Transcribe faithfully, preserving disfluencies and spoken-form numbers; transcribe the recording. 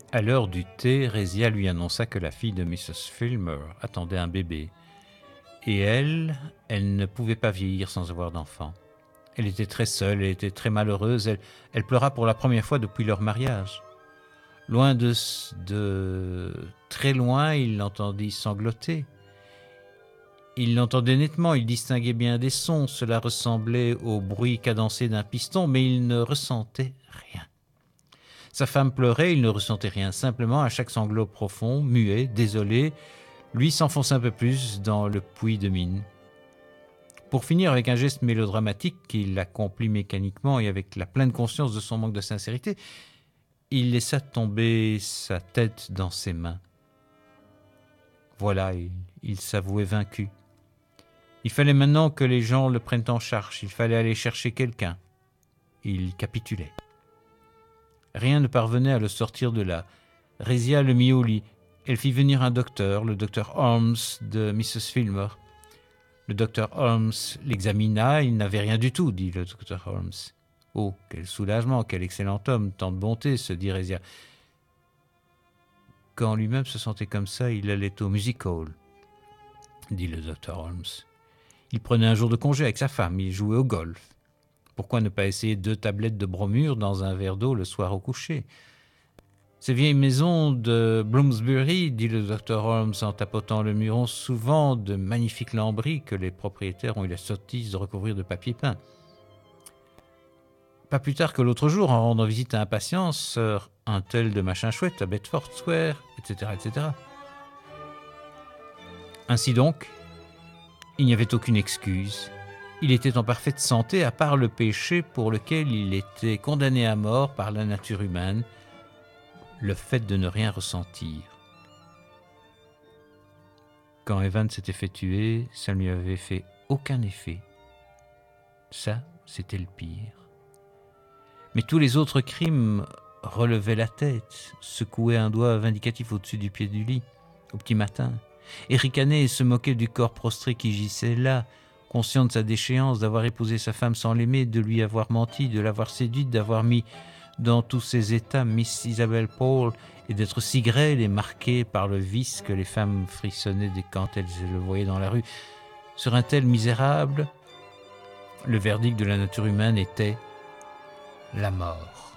À l'heure du thé, Résia lui annonça que la fille de missus Filmer attendait un bébé. Et elle, elle ne pouvait pas vieillir sans avoir d'enfant. Elle était très seule, elle était très malheureuse, elle, elle pleura pour la première fois depuis leur mariage. Loin de, de... Très loin, il l'entendit sangloter. Il l'entendait nettement, il distinguait bien des sons, cela ressemblait au bruit cadencé d'un piston, mais il ne ressentait rien. Sa femme pleurait, il ne ressentait rien, simplement à chaque sanglot profond, muet, désolé, lui s'enfonçait un peu plus dans le puits de mine. Pour finir, avec un geste mélodramatique qu'il accomplit mécaniquement et avec la pleine conscience de son manque de sincérité, il laissa tomber sa tête dans ses mains. Voilà, il, il s'avouait vaincu. Il fallait maintenant que les gens le prennent en charge, il fallait aller chercher quelqu'un. Il capitulait. Rien ne parvenait à le sortir de là. Résia le mit au lit. Elle fit venir un docteur, le docteur Holmes de missus Filmer. Le docteur Holmes l'examina, il n'avait rien du tout, dit le docteur Holmes. Oh, quel soulagement, quel excellent homme, tant de bonté, se dit Résia. Quand lui-même se sentait comme ça, il allait au music hall, dit le docteur Holmes. Il prenait un jour de congé avec sa femme, il jouait au golf. Pourquoi ne pas essayer deux tablettes de bromure dans un verre d'eau le soir au coucher? Ces vieilles maisons de Bloomsbury, dit le docteur Holmes en tapotant le mur, ont souvent de magnifiques lambris que les propriétaires ont eu la sottise de recouvrir de papier peint. Pas plus tard que l'autre jour, en rendant visite à un patient, sœur un tel de machin chouette à Bedford Square, et cetera, et cetera. Ainsi donc, il n'y avait aucune excuse. Il était en parfaite santé, à part le péché pour lequel il était condamné à mort par la nature humaine, le fait de ne rien ressentir. Quand Evan s'était fait tuer, ça ne lui avait fait aucun effet. Ça, c'était le pire. Mais tous les autres crimes relevaient la tête, secouaient un doigt vindicatif au-dessus du pied du lit, au petit matin, et ricanaient et se moquaient du corps prostré qui gissait là, conscient de sa déchéance, d'avoir épousé sa femme sans l'aimer, de lui avoir menti, de l'avoir séduite, d'avoir mis dans tous ses états Miss Isabelle Paul, et d'être si grêle et marquée par le vice que les femmes frissonnaient dès quand elles le voyaient dans la rue. Sur un tel misérable, le verdict de la nature humaine était la mort.